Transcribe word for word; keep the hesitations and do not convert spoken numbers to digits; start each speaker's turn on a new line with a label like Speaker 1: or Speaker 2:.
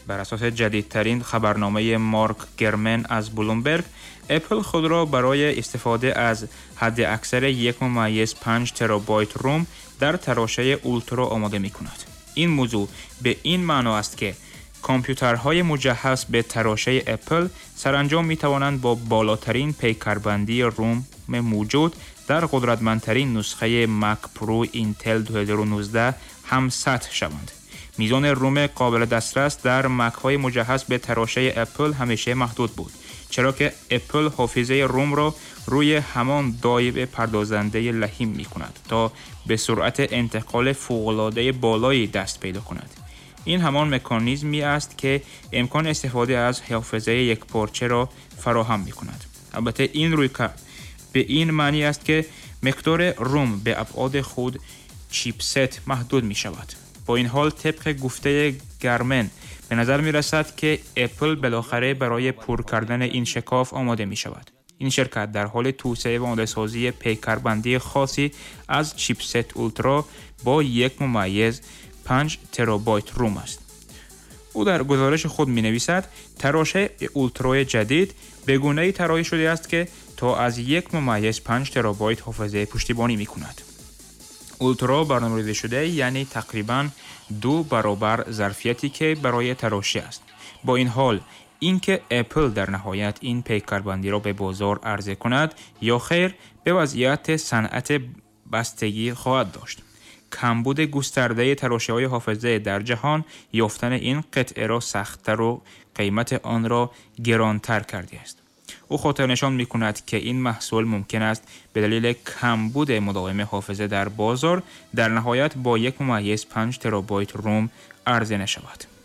Speaker 1: بر اساس جدیدترین خبرنامه مارک گرمن از بلومبرگ، اپل خود را برای استفاده از حد اکثر یک ممیز پنج ترابایت روم در تراشه اولترا آماده می کند. این موضوع به این معنا است که کامپیوترهای مجهز به تراشه اپل سرانجام می توانند با بالاترین پیکربندی روم موجود در قدرتمندترین نسخه مک پرو اینتل دو هزار و نوزده هم سطح شوند. میزان روم قابل دسترس در مک های مجهز به تراشه اپل همیشه محدود بود، چرا که اپل حافظه روم را روی همان دایره پردازنده لحیم می کند تا به سرعت انتقال فوق‌العاده بالایی دست پیدا کند. این همان مکانیزمی است که امکان استفاده از حافظه یک پارچه را فراهم می کند. البته این روی کرد به این معنی است که مقدار روم به ابعاد خود چیپست محدود می شود. با این حال طبق گفته گرمن به نظر می رسد که اپل بالاخره برای پر کردن این شکاف آماده می شود. این شرکت در حال توسعه و آماده‌سازی پیکربندی خاصی از چیپست اولترا با یک ممیز پنج ترابایت روم است. او در گزارش خود می نویسد تراشه اولترا جدید به گونه‌ای طراحی شده است که تا از یک ممیز پنج ترابایت حافظه پشتیبانی می کند. اولترا برنامه‌ریزی شده یعنی تقریباً دو برابر ظرفیتی که برای تراشه است. با این حال اینکه اپل در نهایت این پیکربندی را به بازار عرضه کند یا خیر به وضعیت صنعت بستگی خواهد داشت. کمبود گسترده تراشه‌های حافظه در جهان یافتن این قطعه را سخت‌تر و قیمت آن را گرانتر کرده است. او خاطر نشان می‌کند که این محصول ممکن است به دلیل کمبود مداوم حافظه در بازار در نهایت با یک ممیز پنج ترابایت روم عرضه نشود.